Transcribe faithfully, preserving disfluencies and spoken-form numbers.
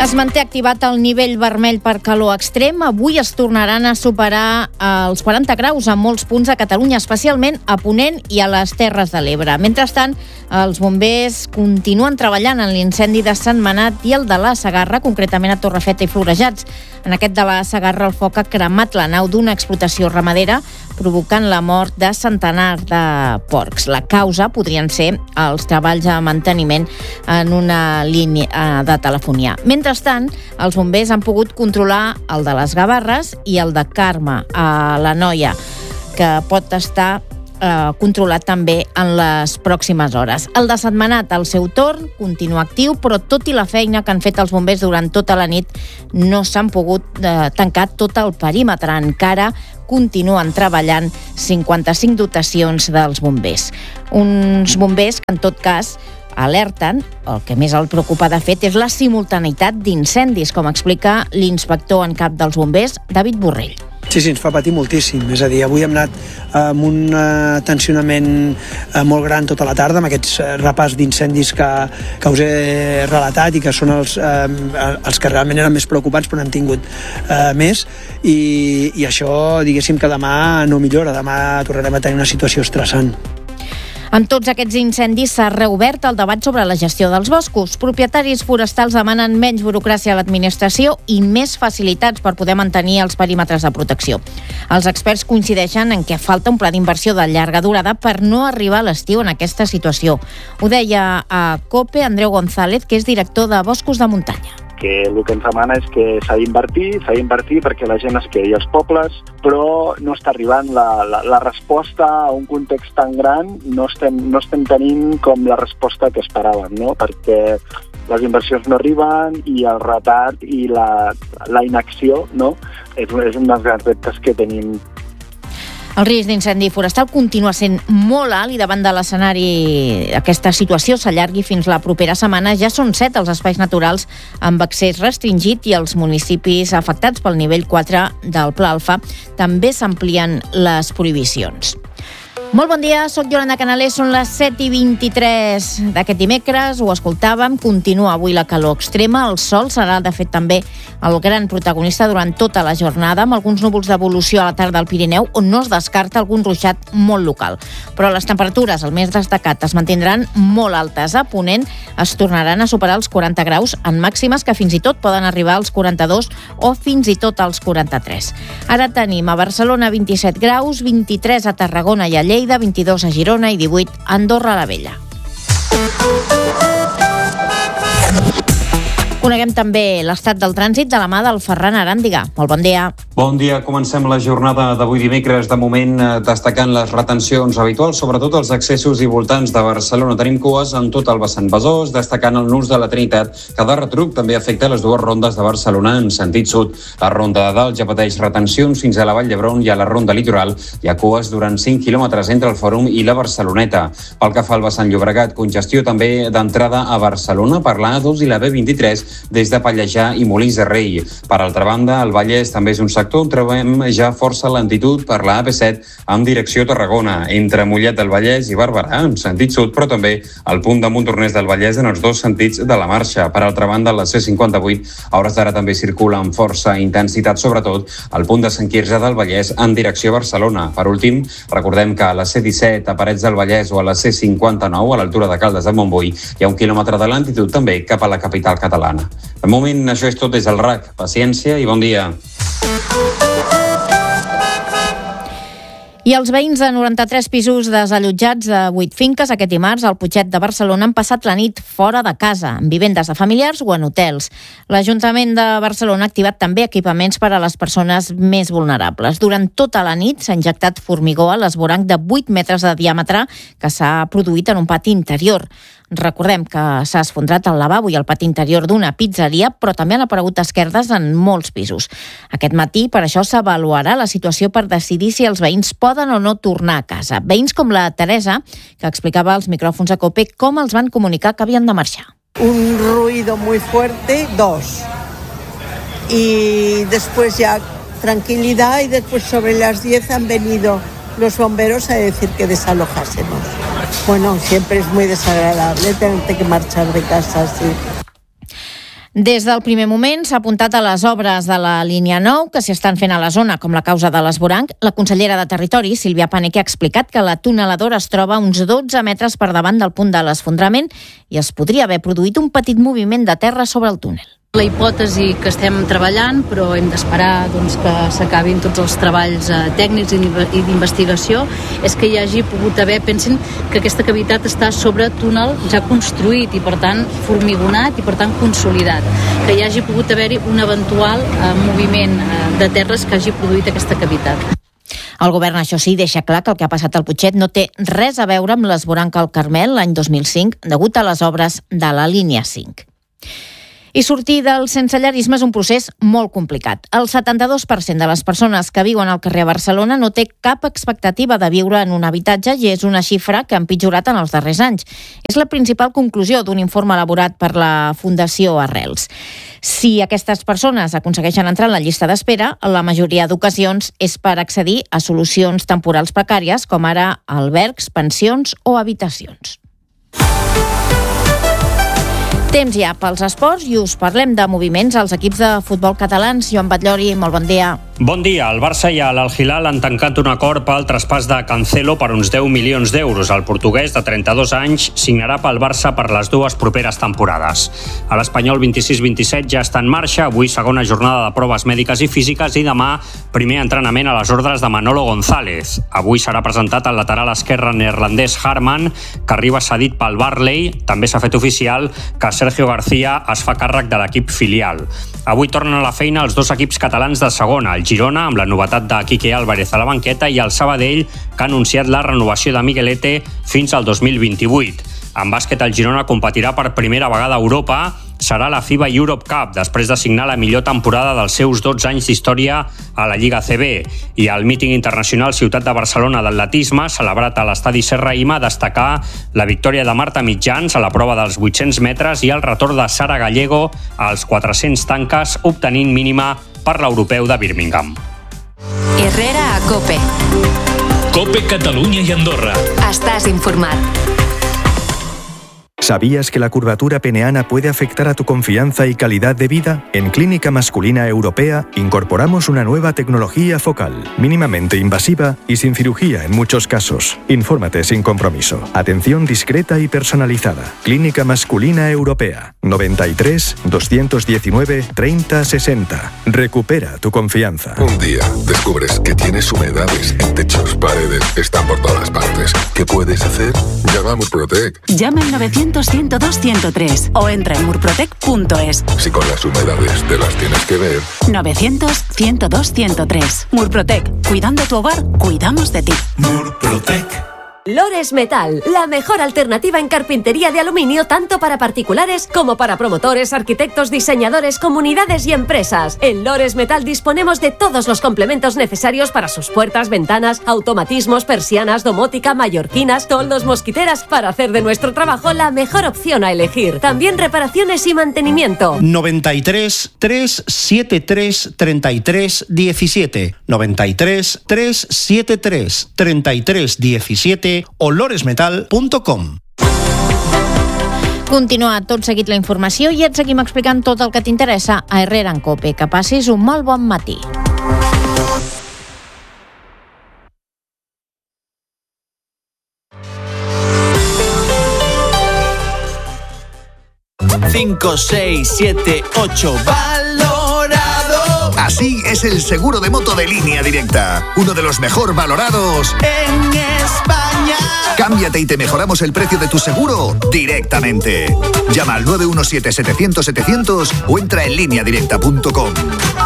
Es manté activat el nivell vermell per calor extrem. Avui es tornaran a superar els quaranta graus a molts punts de Catalunya, especialment a Ponent i a les Terres de l'Ebre. Mentrestant, els bombers continuen treballant en l'incendi de Sentmenat i el de la Segarra, concretament a Torrefeta i Florejacs. En aquest de la Segarra, el foc ha cremat la nau d'una explotació ramadera, provocant la mort de centenars de porcs. La causa podrien ser els treballs de manteniment en una línia de telefonia. Mentrestant, els bombers han pogut controlar el de les Gavarres i el de Carme, a l'Anoia, que pot estar eh, controlat també en les pròximes hores. El de Sentmenat, al seu torn, continua actiu, però tot i la feina que han fet els bombers durant tota la nit, no s'han pogut eh, tancar tot el perímetre. Encara continuen treballant cinquanta-cinc dotacions dels bombers. Uns bombers que, en tot cas, alerten, el que més el preocupa de fet és la simultaneïtat d'incendis, com explica l'inspector en cap dels bombers, David Borrell. Sí, sí, ens fa patir moltíssim. És a dir, avui hem anat amb un uh, tensionament uh, molt gran tota la tarda, amb aquests uh, repàs d'incendis que, que us he relatat i que són els, uh, els que realment eren més preocupants, però n'hem tingut uh, més. I, I això, diguéssim que demà no millora. Demà tornarem a tenir una situació estressant. En tots aquests incendis s'ha reobert el debat sobre la gestió dels boscos. Propietaris forestals demanen menys burocràcia a l'administració i més facilitats per poder mantenir els perímetres de protecció. Els experts coincideixen en què falta un pla d'inversió de llarga durada per no arribar a l'estiu en aquesta situació. Ho deia a COPE Andreu González, que és director de Boscos de Muntanya. Que el que ens demana és que s'ha d'invertir, s'ha d'invertir perquè la gent es quedi als pobles, però no està arribant la, la, la resposta a un context tan gran, no estem, no estem tenint com la resposta que esperàvem, no? Perquè les inversions no arriben i el retard i la, la inacció, no? és, és un dels grans reptes que tenim. El risc d'incendi forestal continua sent molt alt i davant de l'escenari aquesta situació s'allargui fins la propera setmana. Ja són set els espais naturals amb accés restringit i els municipis afectats pel nivell quatre del Pla Alfa també s'amplien les prohibicions. Molt bon dia, soc Yolanda Canalés, són les set i vint-i-tres d'aquest dimecres, ho escoltàvem, continua avui la calor extrema, el sol serà de fet també el gran protagonista durant tota la jornada, amb alguns núvols d'evolució a la tarda al Pirineu, on no es descarta algun ruixat molt local. Però les temperatures, el més destacat, es mantindran molt altes. A Ponent es tornaran a superar els quaranta graus en màximes que fins i tot poden arribar als quaranta-dos o fins i tot als quaranta-tres. Ara tenim a Barcelona vint-i-set graus, vint-i-tres a Tarragona i a Lleida, vint-i-dos a Girona i divuit a Andorra la Vella. Coneguem també l'estat del trànsit de la mà del Ferran Aràndiga. Molt bon dia. Bon dia. Comencem la jornada d'avui dimecres, de moment destacant les retencions habituals, sobretot els accessos i voltants de Barcelona. Tenim cues en tot el vessant Besòs, destacant el nus de la Trinitat, que de retruc també afecta les dues rondes de Barcelona en sentit sud. La ronda de dalt ja pateix retencions fins a la Vall d'Hebron i a la ronda litoral hi ha cues durant cinc quilòmetres entre el Fòrum i la Barceloneta. Pel que fa al vessant Llobregat, congestió també d'entrada a Barcelona per l'A dos i la B vint-i-tres des de Pallejà i Molins de Rei. Per altra banda, el Vallès també és un sector on trobem ja força lentitud per la A P set en direcció Tarragona, entre Mollet del Vallès i Barberà, en sentit sud, però també al punt de Montornès del Vallès en els dos sentits de la marxa. Per altra banda, la C cinquanta-vuit a hores d'ara també circula amb força intensitat, sobretot al punt de Sant Quirze del Vallès en direcció Barcelona. Per últim, recordem que a la C disset a Parets del Vallès o a la C cinquanta-nou a l'altura de Caldes de Montbui hi ha un quilòmetre de lentitud també cap a la capital catalana. De moment, això és tot des del R A C. Paciència i bon dia. I els veïns de noranta-tres pisos desallotjats de vuit finques aquest dimarts al Putxet de Barcelona han passat la nit fora de casa, en vivendes de familiars o en hotels. L'Ajuntament de Barcelona ha activat també equipaments per a les persones més vulnerables. Durant tota la nit s'ha injectat formigó a l'esvoranc de vuit metres de diàmetre que s'ha produït en un pati interior. Recordem que s'ha esfondrat el lavabo i el pati interior d'una pizzeria, però també han aparegut esquerdes en molts pisos. Aquest matí, per això, s'avaluarà la situació per decidir si els veïns poden o no tornar a casa. Veïns com la Teresa, que explicava als micròfons a COPE com els van comunicar que havien de marxar. Un ruido muy fuerte, dos. Y después ya tranquilidad y después sobre las diez han venido los bomberos a decir que desalojásemos. Bueno, siempre es muy desagradable tenerte que marchar de casa así. Des del primer moment s'ha apuntat a les obres de la línia nou que s'hi estan fent a la zona, com la causa de l'esvoranc. La consellera de Territori, Sílvia Paneque, ha explicat que la tuneladora es troba uns dotze metres per davant del punt de l'esfondrament i es podria haver produït un petit moviment de terra sobre el túnel. La hipòtesi que estem treballant, però hem d'esperar doncs, que s'acabin tots els treballs eh, tècnics i d'investigació, és que hi hagi pogut haver, pensin que aquesta cavitat està sobre túnel ja construït i per tant formigonat i per tant consolidat, que hi hagi pogut haver-hi un eventual eh, moviment eh, de terres que hagi produït aquesta cavitat. El govern, això sí, deixa clar que el que ha passat al Putxet no té res a veure amb l'esvoranc al Carmel l'any dos mil cinc, degut a les obres de la línia cinc. I sortir del sensellarisme és un procés molt complicat. El setanta-dos per cent de les persones que viuen al carrer a Barcelona no té cap expectativa de viure en un habitatge i és una xifra que ha empitjorat en els darrers anys. És la principal conclusió d'un informe elaborat per la Fundació Arrels. Si aquestes persones aconsegueixen entrar en la llista d'espera, la majoria d'ocasions és per accedir a solucions temporals precàries, com ara albergs, pensions o habitacions. Temps ja pels esports i us parlem de moviments als equips de futbol catalans. Joan Batllori, molt bon dia. Bon dia. El Barça i l'Al Hilal han tancat un acord pel traspàs de Cancelo per uns deu milions d'euros. El portuguès, de trenta-dos anys, signarà pel Barça per les dues properes temporades. A l'Espanyol vint-i-sis vint-i-set ja està en marxa. Avui segona jornada de proves mèdiques i físiques i demà primer entrenament a les ordres de Manolo González. Avui serà presentat el lateral esquerre neerlandès Harman, que arriba cedit pel Barley. També s'ha fet oficial que Sergio García es fa càrrec de l'equip filial. Avui tornen a la feina els dos equips catalans de segona, el Girona, amb la novetat de Quique Álvarez a la banqueta, i el Sabadell, que ha anunciat la renovació de Miguelete fins al dos mil vint-i-vuit. En bàsquet, el Girona competirà per primera vegada a Europa. Serà la FIBA Europe Cup, després de signar la millor temporada dels seus dotze anys d'història a la Lliga C B. I al míting internacional Ciutat de Barcelona d'atletisme, celebrat a l'estadi Serrahima, destacar la victòria de Marta Mitjans a la prova dels vuit-cents metres i el retorn de Sara Gallego als quatre-cents tanques, obtenint mínima per l'europeu de Birmingham. Herrera a COPE. COPE Catalunya i Andorra. Estàs informat. ¿Sabías que la curvatura peneana puede afectar a tu confianza y calidad de vida? En Clínica Masculina Europea incorporamos una nueva tecnología focal, mínimamente invasiva y sin cirugía en muchos casos. Infórmate sin compromiso. Atención discreta y personalizada. Clínica Masculina Europea. noventa y tres, doscientos diecinueve, treinta, sesenta. Recupera tu confianza. Un día descubres que tienes humedades en techos, paredes, están por todas partes. ¿Qué puedes hacer? Llama a Murprotec. Llama al novecientos, ciento dos, ciento tres o entra en murprotec punto es. Si con las humedades te las tienes que ver. novecientos, ciento dos, ciento tres. Murprotec. Cuidando tu hogar, cuidamos de ti. Murprotec. Lores Metal, la mejor alternativa en carpintería de aluminio tanto para particulares como para promotores, arquitectos, diseñadores, comunidades y empresas. En Lores Metal disponemos de todos los complementos necesarios para sus puertas, ventanas, automatismos, persianas, domótica, mallorquinas, toldos, mosquiteras, para hacer de nuestro trabajo la mejor opción a elegir. También reparaciones y mantenimiento. noventa y tres, trescientos setenta y tres, treinta y tres, diecisiete. noventa y tres, trescientos setenta y tres, treinta y tres, diecisiete o loresmetal punto com. Continua tot seguit la informació i et seguim explicant tot el que t'interessa a Herrera en COPE. Que passis un molt bon matí. cinco, seis, siete, ocho. Valorado. Así es el seguro de moto de Línea Directa. Uno de los mejor valorados en España. Cámbiate y te mejoramos el precio de tu seguro directamente. Llama al nueve uno siete, setecientos, setecientos o entra en línea directa punto com.